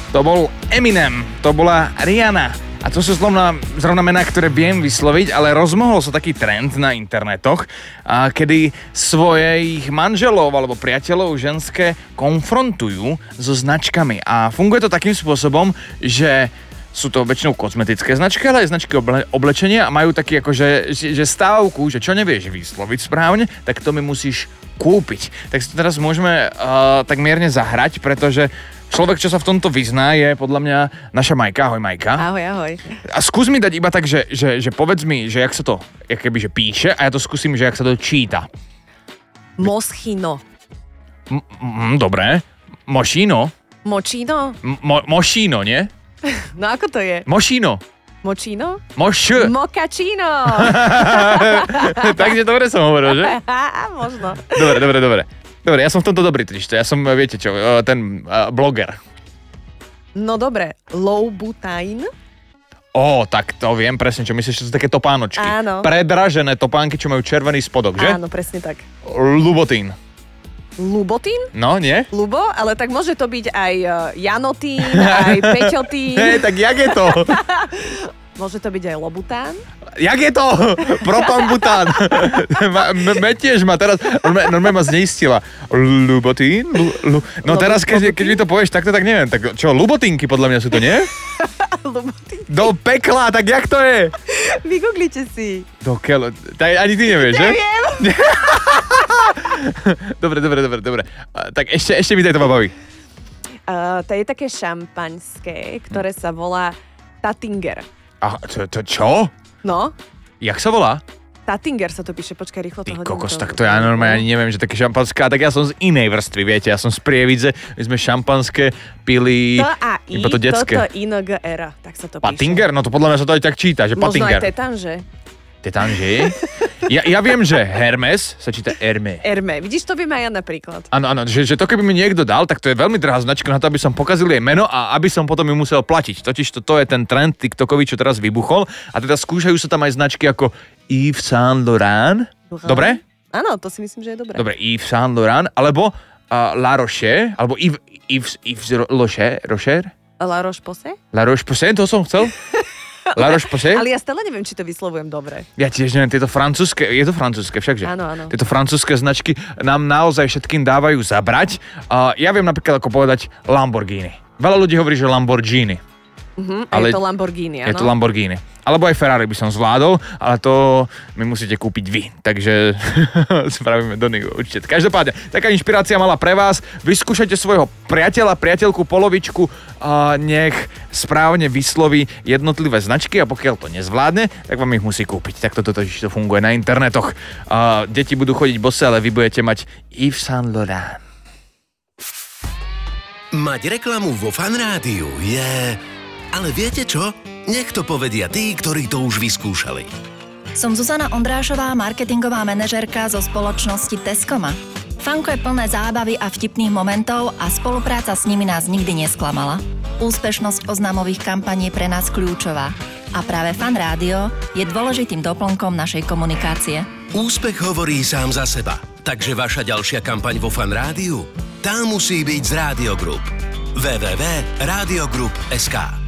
to bol Eminem, to bola Rihanna. A to sú zrovna mená, ktoré viem vysloviť, ale rozmohol sa taký trend na internetoch, kedy svojich manželov alebo priateľov ženské konfrontujú so značkami. A funguje to takým spôsobom, že sú to väčšinou kozmetické značky, ale aj značky oblečenia a majú taký akože že stávku, že čo nevieš vysloviť správne, tak to mi musíš kúpiť. Tak si to teraz môžeme tak mierne zahrať, pretože človek, čo sa v tomto vyzná, je podľa mňa naša Majka. Ahoj, Majka. Ahoj, ahoj. A skús mi dať iba tak, že povedz mi, že jak sa to že píše a ja to skúsim, že jak sa to číta. Moschino. Dobre. Moschino? Mochino? Moschino, nie? No ako to je? Moschino. Mochino? Mochaccino. Takže dobre som hovoril, že? Možno. Dobre, ja som v tomto dobrý, tričto. Ja som, viete čo, ten bloger. No dobre, Louboutin. Tak to viem presne, čo myslíš, že sú také topánočky. Áno. Predražené topánky, čo majú červený spodok, že? Áno, presne tak. Louboutin. Lubotín? No, nie? Lubo, ale tak môže to byť aj Janotín, aj Peťotín. Hej, tak jak je to? Môže to byť aj Lobután. Jak je to? Propambután. Metieš ma teraz, normálne ma zneistila. Lubotín? No teraz, keď mi to povieš takto, tak neviem. Tak čo, Lubotínky podľa mňa sú to, nie? Lubotín. Do pekla, tak jak to je? Vygooglite si. Do keľa. Ani ty nevieš, že? Neviem. Dobre. Tak ešte mi to baví. To je také šampaňské, ktoré sa volá Taittinger. To čo? No? Jak sa volá? Taittinger sa to píše, počkaj, rýchlo to Ty hodím. kokos, tak to ja normálne ani neviem, že také šampanské, tak ja som z inej vrstvy, viete, ja som z Prievidze, my sme šampanské pili iba to detské. Toto INGR, tak sa to píše. Patinger? No to podľa mňa sa to aj tak číta, že možno Patinger. Možno aj Tetanže. Tetanže? Ja viem, že Hermes sa číta Hermé. Hermé, vidíš, to viem aj ja napríklad. Áno, že to keby mi niekto dal, tak to je veľmi drahá značka na to, aby som pokazil jej meno a aby som potom ju musel platiť. Totiž to je ten trend TikTokový, čo teraz vybuchol a teda skúšajú sa tam aj značky ako Yves Saint Laurent. Dobre? Áno, to si myslím, že je dobré. Dobre, Yves Saint Laurent, alebo La Roche, alebo Yves Rocher? La Roche-Posay? La Roche-Posay, to som chcel. La Roche-Posay? Ale ja stále neviem, či to vyslovujem dobre. Ja tiež neviem, tieto francúzske, je to francúzske všakže? Áno. Tieto francúzske značky nám naozaj všetkým dávajú zabrať. Ja viem napríklad ako povedať Lamborghini. Veľa ľudí hovorí, že Lamborghini. Ale je to Lamborghini, áno? Je to Lamborghini. Alebo aj Ferrari by som zvládol, ale to mi musíte kúpiť vy. Takže spravíme do nich určite. Každopádne, taká inšpirácia mala pre vás. Vyskúšajte svojho priateľa, priateľku, polovičku, nech správne vysloví jednotlivé značky a pokiaľ to nezvládne, tak vám ich musí kúpiť. Tak toto to funguje na internetoch. Deti budú chodiť bose, ale vy budete mať Yves Saint Laurent. Mať reklamu vo Fan Rádiu je... Ale viete čo? Nech to povedia tí, ktorí to už vyskúšali. Som Zuzana Ondrášová, marketingová manažérka zo spoločnosti Tescoma. Fanko je plné zábavy a vtipných momentov a spolupráca s nimi nás nikdy nesklamala. Úspešnosť oznamových kampaní pre nás kľúčová. A práve Fan Rádio je dôležitým doplnkom našej komunikácie. Úspech hovorí sám za seba. Takže vaša ďalšia kampaň vo Fan Rádiu? Tá musí byť z Rádio Group. www.radiogroup.sk